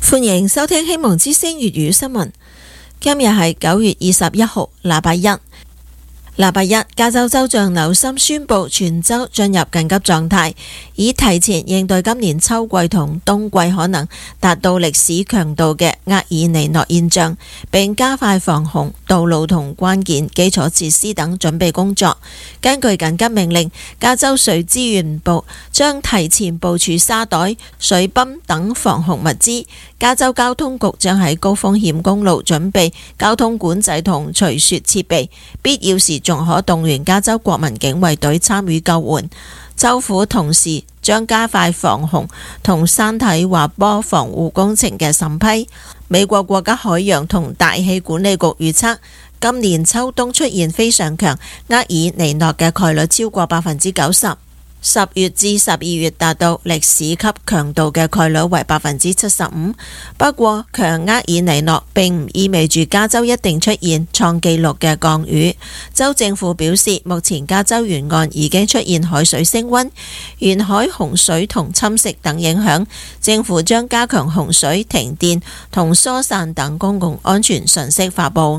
歡迎收聽希望之聲粵語新聞。今日係9月21號，禮拜一。禮拜一，加州州長紐森宣布全州進入緊急狀態，以提前應對今年秋季同冬季可能達到歷史強度嘅厄爾尼諾現象，並加快防洪、道路同關鍵基礎設施等準備工作。根據緊急命令，加州水資源部將提前部署沙袋、水泵等防洪物資。加州交通局將喺高風險公路準備交通管制同除雪設備，必要時仲可動員加州國民警衛隊參與救援。州府同時將加快防洪同山體滑坡防護工程嘅審批。美國國家海洋同大氣管理局預測，今年秋冬出現非常強厄爾尼諾嘅概率超過90%。10月至12月達到歷史級強度嘅概率為75%。不過，強厄爾尼諾並唔意味住加州一定出現創紀錄嘅降雨。州政府表示，目前加州沿岸已經出現海水升溫、沿海洪水同侵蝕等影響。政府將加強洪水、停電同疏散等公共安全信息發佈。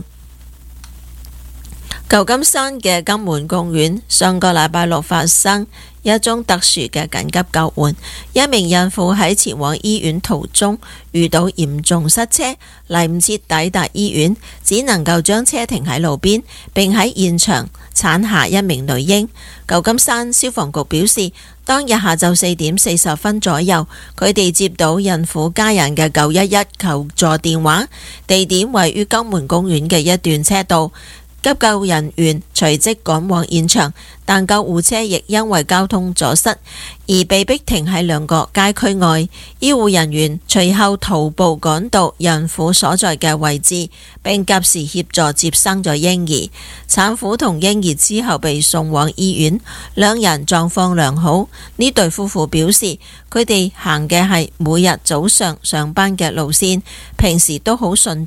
舊金山嘅金門公園上個禮拜六發生一宗特殊嘅緊急救援，一名孕婦喺前往醫院途中遇到嚴重塞車，嚟唔切抵達醫院，只能夠將車停喺路邊，並喺現場產下一名女嬰。舊金山消防局表示，當日下晝4點40分左右，佢哋接到孕婦家人嘅911求助電話，地點位於金門公園嘅一段車道。急救人員隨即趕往現場，但救護車亦因為交通阻塞而被迫停喺2個街區外。醫護人員隨後徒步趕到孕婦所在嘅位置，並及時協助接生咗嬰兒。產婦同嬰兒之後被送往醫院，兩人狀況良好。呢對夫婦表示，佢哋行嘅係每日早上上班嘅路線，平時都好順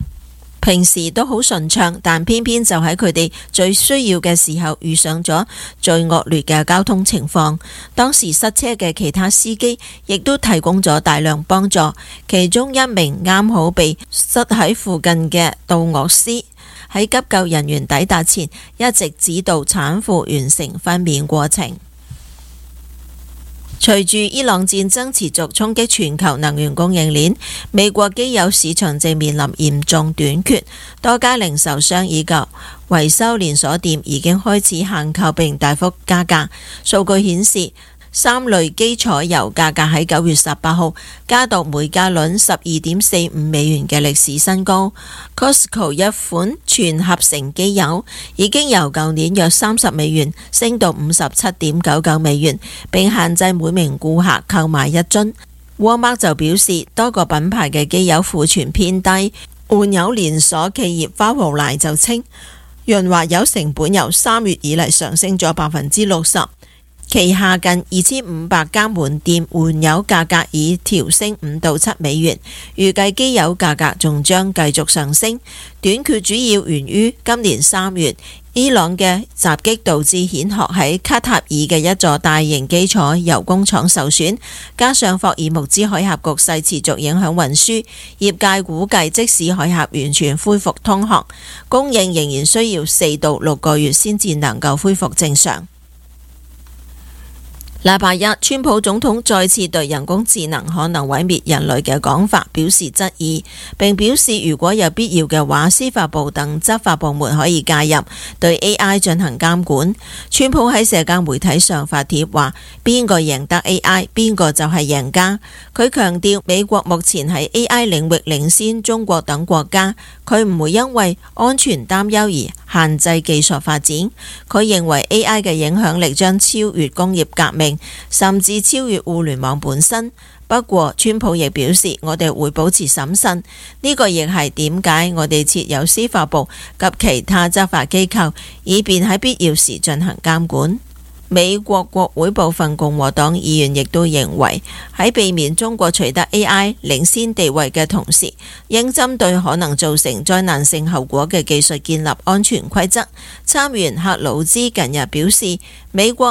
暢，但偏偏就喺佢哋最需要嘅時候遇上咗最惡劣嘅交通情況。當時塞車嘅其他司機亦都提供咗大量幫助，其中一名啱好被塞喺附近嘅導樂師喺急救人員抵達前一直指導產婦完成分娩過程。隨住伊朗戰爭持續衝擊全球能源供應鏈，美國機油市場正面臨嚴重短缺，多家零售商以及維修連鎖店已經開始限購並大幅加價。數據顯示，3類基礎油價格喺9月18號加到每加侖12.45美元嘅歷史新高。Costco 一款全合成機油已經由舊年約30美元升到57.99美元，並限制每名顧客購買1樽。Walmart 就表示，多個品牌嘅機油庫存偏低。換油連鎖企業花王奶就稱，潤滑油成本由3月以嚟上升咗60%。旗下近2500家門店換油價格已調升5到7美元，預計機油價格仲將繼續上升。短缺主要源於今年3月伊朗嘅襲擊導致蜆殼喺卡塔爾嘅一座大型基礎油工廠受損，加上霍爾木茲海峽局勢持續影響運輸，業界估計即使海峽完全恢復通航，供應仍然需要4到6個月先至能夠恢復正常。禮拜一，川普總統再次對人工智能可能毀滅人類嘅講法表示質疑，並表示如果有必要嘅話，司法部等執法部門可以介入，對 AI 進行監管。川普喺社交媒體上發帖話，邊個贏得 AI， 邊個就係贏家。佢強調美國目前喺 AI 領域領先中國等國家，佢唔會因為安全擔憂而限制技術發展。佢認為 AI 嘅影響力將超越工業革命，甚至超越互聯網本身。不過，川普亦表示，我哋會保持審慎。呢個亦係點解我哋設有司法部及其他執法機構，以便喺必要時進行監管。美國國會部分共和黨議員亦都認為，喺避免中國取得 AI 領先地位嘅同時，應針對可能造成災難性後果嘅技術建立安全規則。參議員克魯茲近日表示，美國